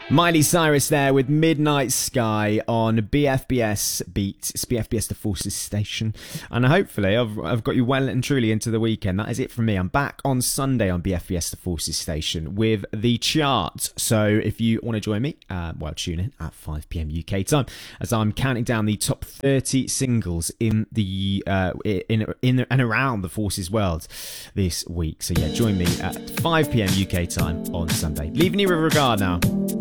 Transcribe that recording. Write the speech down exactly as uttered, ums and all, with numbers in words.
Miley Cyrus there with Midnight Sky on B F B S Beat. It's B F B S The Forces Station. And hopefully I've, I've got you well and truly into the weekend. That is it from me. I'm back on Sunday on B F B S The Forces Station with the chart. So if you want to join me, uh, well, tune in at five p m U K time as I'm counting down the top thirty singles in the uh, in, in and around the Forces world this week. So yeah, join me at five p m U K time on Sunday. Leaving you with regard now.